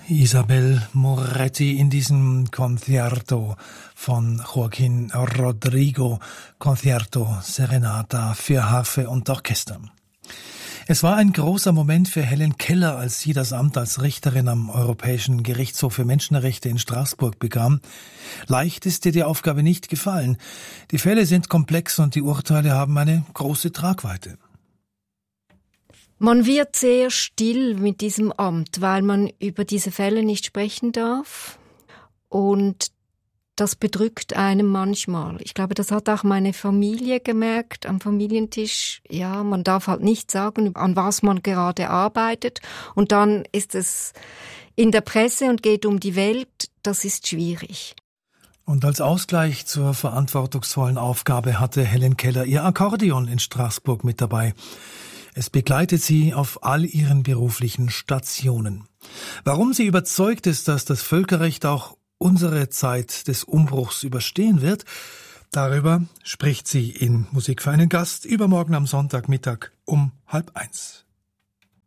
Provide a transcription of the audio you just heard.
Isabel Moretti in diesem Concerto von Joaquín Rodrigo, Concerto Serenata für Harfe und Orchester. Es war ein großer Moment für Helen Keller, als sie das Amt als Richterin am Europäischen Gerichtshof für Menschenrechte in Straßburg bekam. Leicht ist ihr die Aufgabe nicht gefallen. Die Fälle sind komplex und die Urteile haben eine große Tragweite. Man wird sehr still mit diesem Amt, weil man über diese Fälle nicht sprechen darf. Und das bedrückt einen manchmal. Ich glaube, das hat auch meine Familie gemerkt am Familientisch. Ja, man darf halt nicht sagen, an was man gerade arbeitet. Und dann ist es in der Presse und geht um die Welt. Das ist schwierig. Und als Ausgleich zur verantwortungsvollen Aufgabe hatte Helen Keller ihr Akkordeon in Straßburg mit dabei. Es begleitet sie auf all ihren beruflichen Stationen. Warum sie überzeugt ist, dass das Völkerrecht auch unsere Zeit des Umbruchs überstehen wird, darüber spricht sie in Musik für einen Gast übermorgen am Sonntagmittag um 12:30.